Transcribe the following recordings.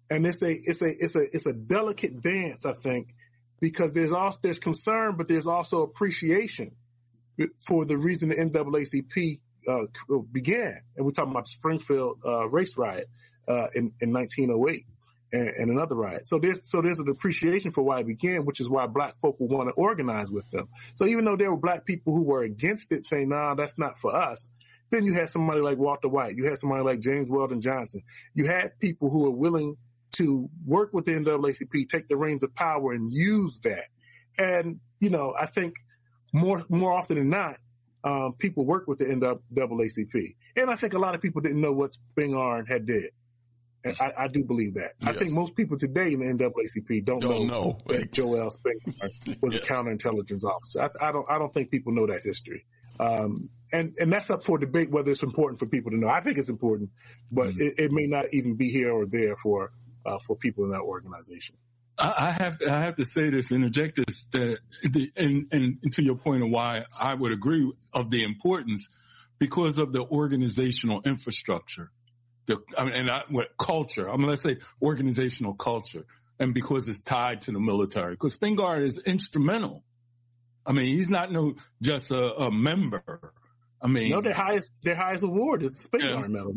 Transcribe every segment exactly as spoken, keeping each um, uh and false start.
And it's a, it's a, it's a, it's a delicate dance, I think, because there's also, there's concern, but there's also appreciation for the reason the N double A C P, uh, began. And we're talking about the Springfield, uh, race riot, uh, in, in nineteen oh eight and, and another riot. So there's, so there's an appreciation for why it began, which is why black folk will want to organize with them. So even though there were black people who were against it saying, nah, that's not for us. Then you had somebody like Walter White. You had somebody like James Weldon Johnson. You had people who were willing to work with the N double A C P, take the reins of power and use that. And, you know, I think more, more often than not, um, people work with the N double A C P. And I think a lot of people didn't know what Spingarn had did. And I, I do believe that. Yes. I think most people today in the N double A C P don't, don't know, know that Joel Spingarn was yeah. a counterintelligence officer. I, I don't, I don't think people know that history. Um, and, and that's up for debate whether it's important for people to know. I think it's important, but mm-hmm. it, it may not even be here or there for, uh, for people in that organization. I have to, I have to say this, interject this, that the, and, and to your point of why I would agree of the importance because of the organizational infrastructure. The, I mean, and I, what culture, I mean, let's say organizational culture, and because it's tied to the military, because Spingarn is instrumental. I mean, he's not no, just a, a member. I mean, no, their highest, their highest award is the Spingarn Medal.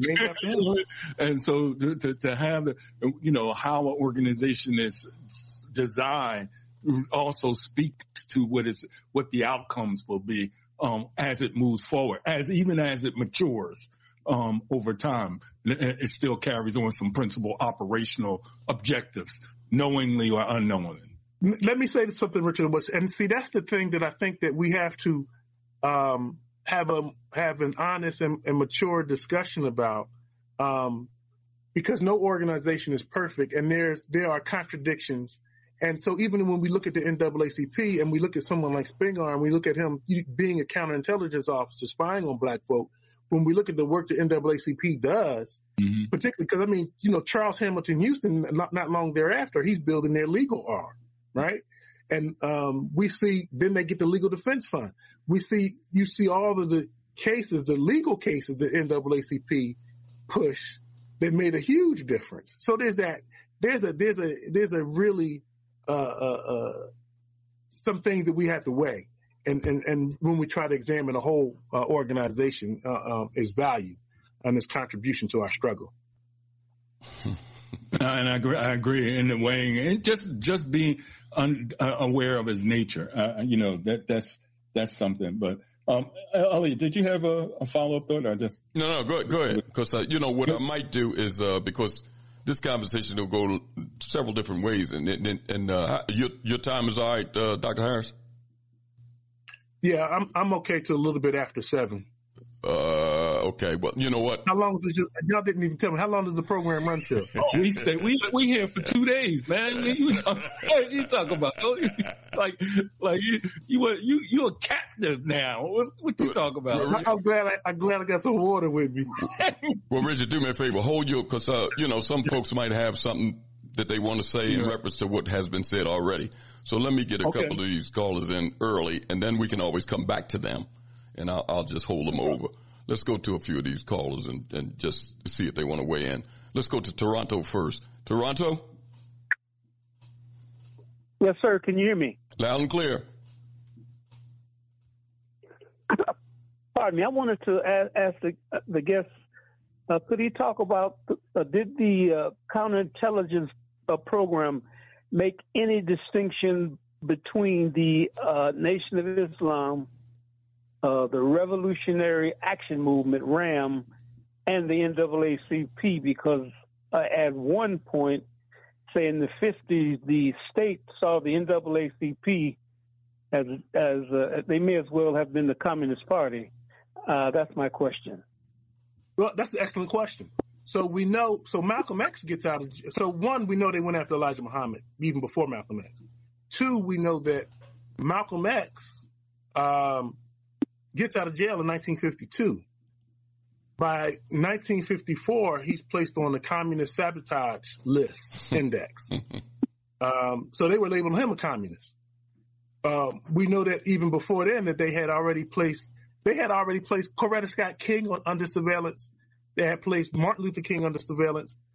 And so to, to, to have, you know, how an organization is designed also speaks to what is, what the outcomes will be, um, as it moves forward, as even as it matures, um, over time. It, it still carries on some principal operational objectives, knowingly or unknowingly. Let me say something, Richard. And see, that's the thing that I think that we have to, um, have a, have an honest and, and mature discussion about, um, because no organization is perfect and there's, there are contradictions. And so even when we look at the N double A C P and we look at someone like Spingarn, we look at him being a counterintelligence officer spying on black folk. When we look at the work the N double A C P does, mm-hmm. particularly because I mean, you know, Charles Hamilton Houston, not, not long thereafter, he's building their legal arm, right? And, um, we see, then they get the legal defense fund. We see, you see all of the cases, the legal cases the N double A C P push that made a huge difference. So there's that, there's a, there's a, there's a really, uh, uh, uh, some things that we have to weigh. And, and, and when we try to examine a whole uh, organization, uh, um, its value and its contribution to our struggle. And I agree, I agree in the weighing and just, just being un, uh, aware of his nature. Uh, you know, that, that's, that's something. But, um, Ali, did you have a, a follow-up thought or just? No, no, go, go ahead. Cause, uh, you know, what I might do is, uh, because this conversation will go several different ways and, and, and, uh, your, your time is all right, uh, Doctor Harris? Yeah, I'm, I'm okay till a little bit after seven. Uh, okay. Well, you know what? How long does you, y'all didn't even tell me, how long does the program run till? Oh, we stay, we, we here for two days, man. You talk, what you talk about? Like, like you, you, you, you a captive now. What, what you talk about? Well, I'm glad I, I'm glad I got some water with me. Well, Richard, do me a favor. Hold your, cause, uh, you know, some folks might have something that they want to say yeah. in reference to what has been said already. So let me get a okay. couple of these callers in early and then we can always come back to them and I'll, I'll just hold them over. Let's go to a few of these callers and, and just see if they want to weigh in. Let's go to Toronto first. Toronto? Yes, sir. Can you hear me? Loud and clear. Pardon me. I wanted to ask, ask the, the guest, uh, could he talk about, uh, did the uh, counterintelligence uh, program make any distinction between the uh, Nation of Islam, uh, the Revolutionary Action Movement, RAM, and the N double A C P? Because uh, at one point, say in the fifties, the state saw the N double A C P as, as uh, they may as well have been the Communist Party. Uh, that's my question. Well, that's an excellent question. So we know, so Malcolm X gets out of, so one, we know they went after Elijah Muhammad even before Malcolm X. Two, we know that Malcolm X, um, gets out of jail in nineteen fifty-two. By nineteen fifty-four, he's placed on the communist sabotage list index. um, so they were labeling him a communist. Um, we know that even before then that they had already placed, they had already placed Coretta Scott King on, under surveillance. They had placed Martin Luther King under surveillance.